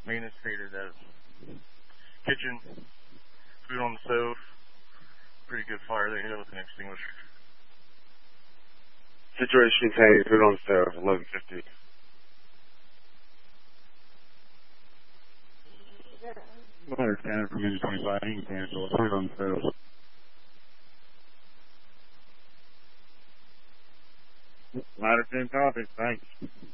Maintenance stated as kitchen, food on the stove, pretty good fire there with an extinguisher. Situation contained, food on the stove, 1150. Ladder 10 from engine 25, you can cancel, food on the stove. Ladder 10 copy, thanks.